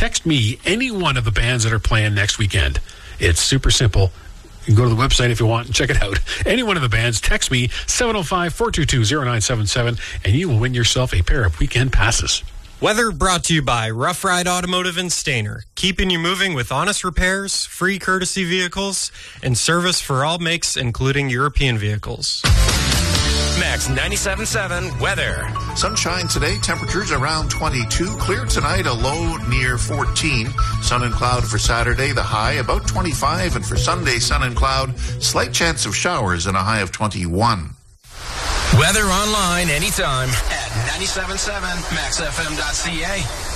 text me any one of the bands that are playing next weekend. It's super simple. You can go to the website if you want and check it out. Any one of the bands, text me 705-422-0977, and you will win yourself a pair of weekend passes. Weather brought to you by Rough Ride Automotive and Stainer, keeping you moving with honest repairs, free courtesy vehicles, and service for all makes, including European vehicles. Max 97.7 weather. Sunshine today, temperatures around 22. Clear tonight, a low near 14. Sun and cloud for Saturday, the high about 25. And for Sunday, sun and cloud, slight chance of showers and a high of 21. Weather online anytime at 97.7maxfm.ca.